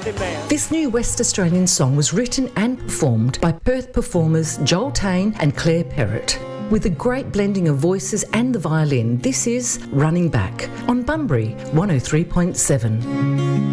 amazing man. This new West Australian song was written and performed by Perth performers Joel Taine and Claire Perrott. With a great blending of voices and the violin, this is Running Back on Bunbury 103.7.